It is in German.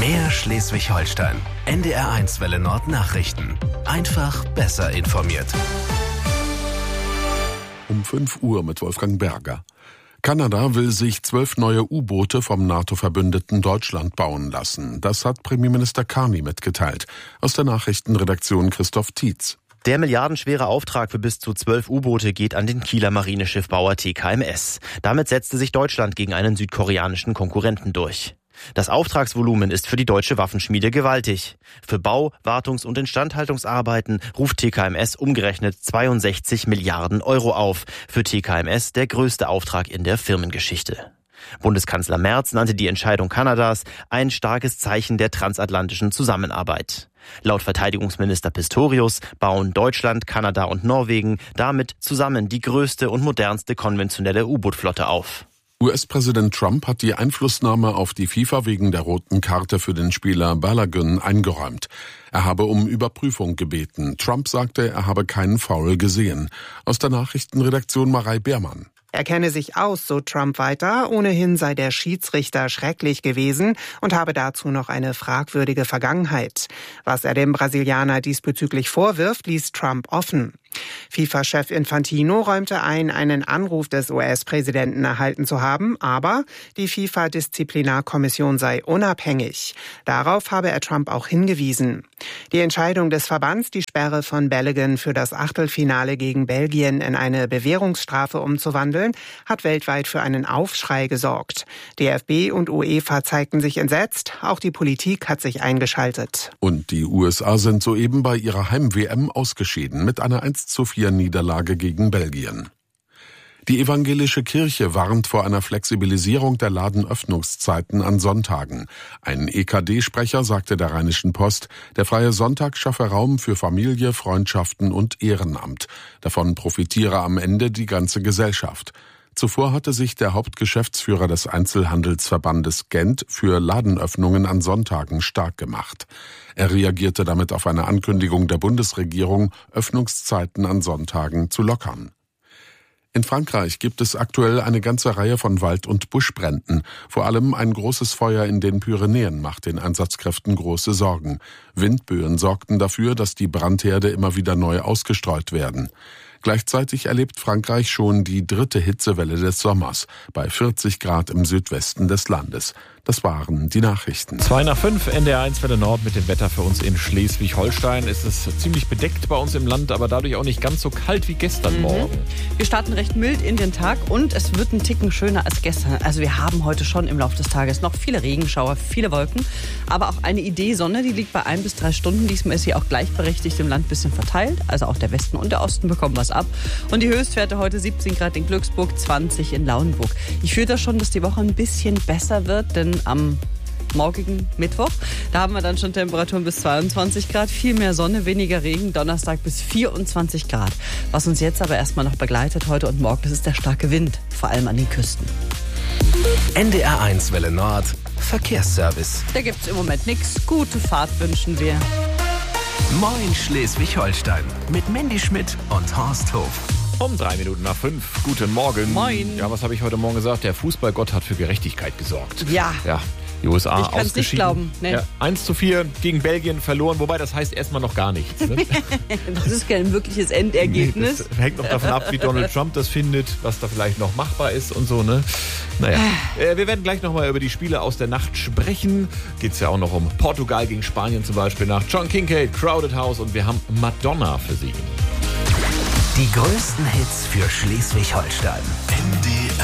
Mehr Schleswig-Holstein. NDR1 Welle Nord Nachrichten. Einfach besser informiert. Um 5 Uhr mit Wolfgang Berger. Kanada will sich 12 neue U-Boote vom NATO-Verbündeten Deutschland bauen lassen. Das hat Premierminister Carney mitgeteilt. Aus der Nachrichtenredaktion Christoph Tietz. Der milliardenschwere Auftrag für bis zu 12 U-Boote geht an den Kieler Marineschiffbauer TKMS. Damit setzte sich Deutschland gegen einen südkoreanischen Konkurrenten durch. Das Auftragsvolumen ist für die deutsche Waffenschmiede gewaltig. Für Bau-, Wartungs- und Instandhaltungsarbeiten ruft TKMS umgerechnet 62 Milliarden Euro auf. Für TKMS der größte Auftrag in der Firmengeschichte. Bundeskanzler Merz nannte die Entscheidung Kanadas ein starkes Zeichen der transatlantischen Zusammenarbeit. Laut Verteidigungsminister Pistorius bauen Deutschland, Kanada und Norwegen damit zusammen die größte und modernste konventionelle U-Boot-Flotte auf. US-Präsident Trump hat die Einflussnahme auf die FIFA wegen der roten Karte für den Spieler Balogun eingeräumt. Er habe um Überprüfung gebeten. Trump sagte, er habe keinen Foul gesehen. Aus der Nachrichtenredaktion Marei Beermann. Er kenne sich aus, so Trump weiter. Ohnehin sei der Schiedsrichter schrecklich gewesen und habe dazu noch eine fragwürdige Vergangenheit. Was er dem Brasilianer diesbezüglich vorwirft, ließ Trump offen. FIFA-Chef Infantino räumte ein, einen Anruf des US-Präsidenten erhalten zu haben, aber die FIFA-Disziplinarkommission sei unabhängig. Darauf habe er Trump auch hingewiesen. Die Entscheidung des Verbands, die Sperre von Balogun für das Achtelfinale gegen Belgien in eine Bewährungsstrafe umzuwandeln, hat weltweit für einen Aufschrei gesorgt. DFB und UEFA zeigten sich entsetzt, auch die Politik hat sich eingeschaltet. Und die USA sind soeben bei ihrer Heim-WM ausgeschieden mit einer 1:4 Niederlage gegen Belgien. Die evangelische Kirche warnt vor einer Flexibilisierung der Ladenöffnungszeiten an Sonntagen. Ein EKD-Sprecher sagte der Rheinischen Post, der freie Sonntag schaffe Raum für Familie, Freundschaften und Ehrenamt. Davon profitiere am Ende die ganze Gesellschaft. Zuvor hatte sich der Hauptgeschäftsführer des Einzelhandelsverbandes Gent für Ladenöffnungen an Sonntagen stark gemacht. Er reagierte damit auf eine Ankündigung der Bundesregierung, Öffnungszeiten an Sonntagen zu lockern. In Frankreich gibt es aktuell eine ganze Reihe von Wald- und Buschbränden. Vor allem ein großes Feuer in den Pyrenäen macht den Einsatzkräften große Sorgen. Windböen sorgten dafür, dass die Brandherde immer wieder neu ausgestreut werden. Gleichzeitig erlebt Frankreich schon die 3. Hitzewelle des Sommers bei 40 Grad im Südwesten des Landes. Das waren die Nachrichten. 2:05, NDR1 Welle Nord mit dem Wetter für uns in Schleswig-Holstein. Es ist ziemlich bedeckt bei uns im Land, aber dadurch auch nicht ganz so kalt wie gestern Morgen. Wir starten recht mild in den Tag und es wird ein Ticken schöner als gestern. Also wir haben heute schon im Laufe des Tages noch viele Regenschauer, viele Wolken, aber auch eine Idee Sonne, die liegt bei 1 bis 3 Stunden. Diesmal ist sie auch gleichberechtigt im Land ein bisschen verteilt, also auch der Westen und der Osten bekommen was ab. Und die Höchstwerte heute 17 Grad in Glücksburg, 20 in Lauenburg. Ich fühle das schon, dass die Woche ein bisschen besser wird, denn am morgigen Mittwoch, da haben wir dann schon Temperaturen bis 22 Grad, viel mehr Sonne, weniger Regen, Donnerstag bis 24 Grad. Was uns jetzt aber erstmal noch begleitet heute und morgen, das ist der starke Wind, vor allem an den Küsten. NDR1 Welle Nord, Verkehrsservice. Da gibt's im Moment nichts. Gute Fahrt wünschen wir. Moin Schleswig-Holstein mit Mandy Schmidt und Horst Hof. Um 3:05. Guten Morgen. Moin. Ja, was habe ich heute Morgen gesagt? Der Fußballgott hat für Gerechtigkeit gesorgt. Ja. Die USA Ich kann's ausgeschieden. nicht glauben. Nee. Ja, 1:4 gegen Belgien verloren, wobei das heißt erstmal noch gar nichts. Ne? Das ist kein wirkliches Endergebnis. Das hängt noch davon ab, wie Donald Trump das findet, was da vielleicht noch machbar ist und so. Ne? Naja, wir werden gleich nochmal über die Spiele aus der Nacht sprechen. Geht es ja auch noch um Portugal gegen Spanien zum Beispiel nach John Kincaid, Crowded House und wir haben Madonna für Sie. Die größten Hits für Schleswig-Holstein. NDR